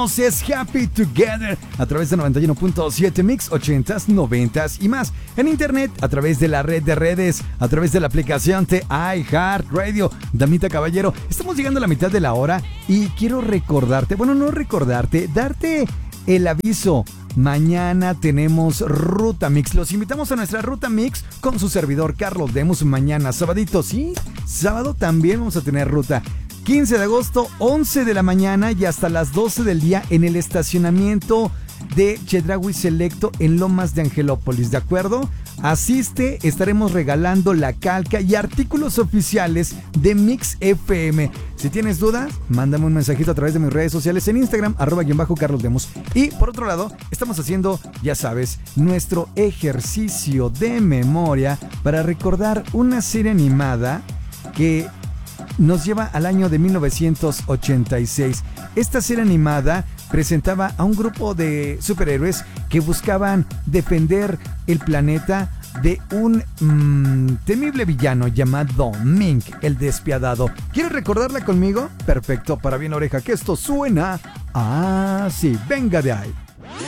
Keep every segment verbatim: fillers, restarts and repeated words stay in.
tenemos es Happy Together a través de noventa y uno punto siete Mix, ochentas, noventas y más. En internet, a través de la red de redes, a través de la aplicación de iHeartRadio. Damita caballero, estamos llegando a la mitad de la hora y quiero recordarte, bueno, no recordarte, darte el aviso. Mañana tenemos Ruta Mix. Los invitamos a nuestra Ruta Mix con su servidor Carlos Lemus. Mañana, sabadito, sí, sábado también vamos a tener ruta. quince de agosto, once de la mañana y hasta las doce del día en el estacionamiento de Chedraui Selecto en Lomas de Angelópolis, ¿de acuerdo? Asiste, estaremos regalando la calca y artículos oficiales de Mix F M. Si tienes dudas, mándame un mensajito a través de mis redes sociales en Instagram, arroba guión bajo Carlos Lemus. Y por otro lado, estamos haciendo, ya sabes, nuestro ejercicio de memoria para recordar una serie animada que nos lleva al año de mil novecientos ochenta y seis. Esta serie animada presentaba a un grupo de superhéroes que buscaban defender el planeta de un mmm, temible villano llamado Ming, el despiadado. ¿Quieres recordarla conmigo? Perfecto, para bien oreja, que esto suena así. Venga de ahí.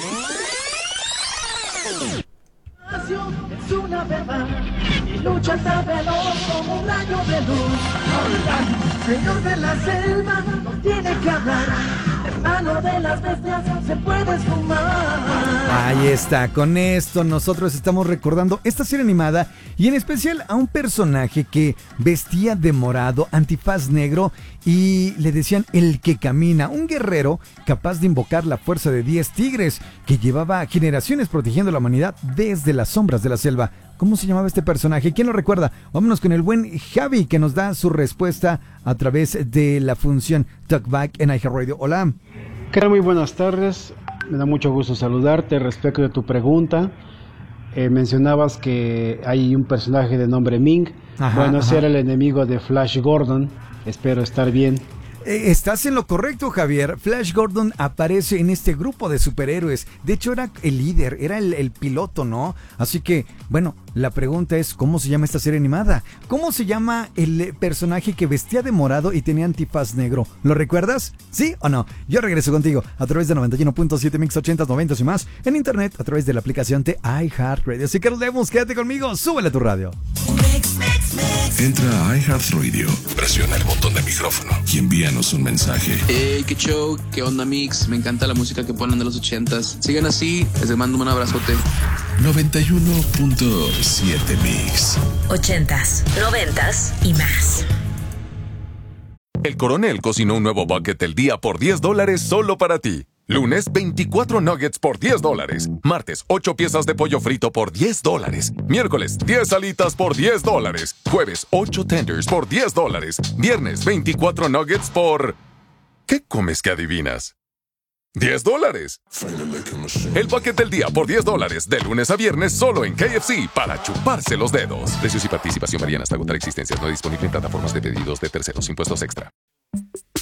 Es una verdad y lucha hasta veloz como un rayo de luz. Señor de la selva no tiene que hablar, hermano de las bestias se puede esfumar. Ahí está, con esto nosotros estamos recordando esta serie animada y en especial a un personaje que vestía de morado, antifaz negro y le decían el que camina, un guerrero capaz de invocar la fuerza de diez tigres que llevaba generaciones protegiendo a la humanidad desde las sombras de la selva. ¿Cómo se llamaba este personaje? ¿Quién lo recuerda? Vámonos con el buen Javi que nos da su respuesta a través de la función Talkback en iHeartRadio. Hola. ¿Qué tal? Muy buenas tardes. Me da mucho gusto saludarte respecto de tu pregunta. Eh, mencionabas que hay un personaje de nombre Ming. Ajá, bueno, ese ajá. era el enemigo de Flash Gordon. Espero estar bien. Estás en lo correcto, Javier. Flash Gordon aparece en este grupo de superhéroes. De hecho, era el líder, era el, el piloto, ¿no? Así que, bueno, la pregunta es, ¿cómo se llama esta serie animada? ¿Cómo se llama el personaje que vestía de morado y tenía antifaz negro? ¿Lo recuerdas? ¿Sí o no? Yo regreso contigo a través de noventa y uno punto siete Mix, ochentas, noventas y más. En internet, a través de la aplicación de iHeartRadio. Así que nos vemos, quédate conmigo, súbele a tu radio. Mix, mix, mix. Entra a iHeartRadio, presiona el botón de micrófono y envíanos un mensaje. Hey, qué show, qué onda Mix, me encanta la música que ponen de los ochentas. Sigan así, les mando un abrazote. noventa y uno punto siete Mix. Ochentas, noventas y más. El Coronel cocinó un nuevo bucket del día por diez dólares solo para ti. Lunes, veinticuatro nuggets por diez dólares. Martes, ocho piezas de pollo frito por diez dólares. Miércoles, diez alitas por diez dólares. Jueves, ocho tenders por diez dólares. Viernes, veinticuatro nuggets por... ¿Qué comes que adivinas? diez dólares. El bucket del día por diez dólares. De lunes a viernes solo en K F C para chuparse los dedos. Precios y participación varían hasta agotar existencias. No disponible en plataformas de pedidos de terceros. Impuestos extra.